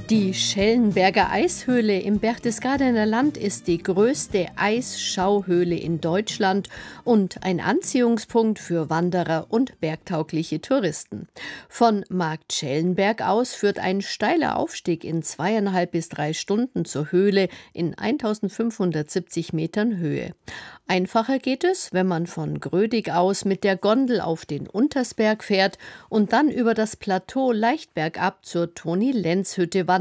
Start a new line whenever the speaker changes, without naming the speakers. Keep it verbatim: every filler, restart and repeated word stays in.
Die Schellenberger Eishöhle im Berchtesgadener Land ist die größte Eisschauhöhle in Deutschland und ein Anziehungspunkt für Wanderer und bergtaugliche Touristen. Von Markt Schellenberg aus führt ein steiler Aufstieg in zweieinhalb bis drei Stunden zur Höhle in eintausendfünfhundertsiebzig Metern Höhe. Einfacher geht es, wenn man von Grödig aus mit der Gondel auf den Untersberg fährt und dann über das Plateau leicht bergab zur Toni-Lenz-Hütte wandert,